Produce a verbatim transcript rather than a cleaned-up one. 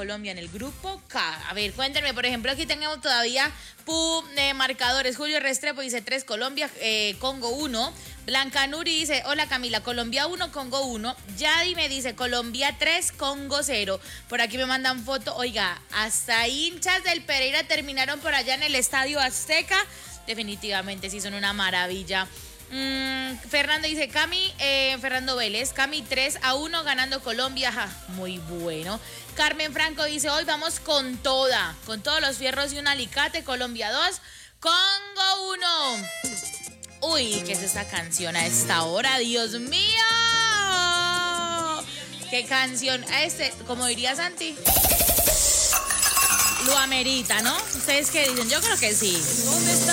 Colombia en el grupo K. A ver, cuéntenme, por ejemplo, aquí tenemos todavía pu, eh, marcadores. Julio Restrepo dice tres Colombia, eh, Congo uno. Blanca Nuri dice, hola Camila, Colombia uno, Congo uno. Yadi me dice, Colombia tres, Congo cero. Por aquí me mandan foto. Oiga, hasta hinchas del Pereira terminaron por allá en el Estadio Azteca. Definitivamente sí son una maravilla. Mm, Fernando dice, Cami, eh, Fernando Vélez, Cami tres a uno ganando Colombia. Ja, muy bueno. Carmen Franco dice, hoy vamos con toda, con todos los fierros y un alicate. Colombia dos, Congo uno. Uy, ¿qué es esta canción a esta hora? ¡Dios mío! ¿Qué canción? Este, como diría Santi, lo amerita, ¿no? ¿Ustedes qué dicen? Yo creo que sí. ¿Dónde está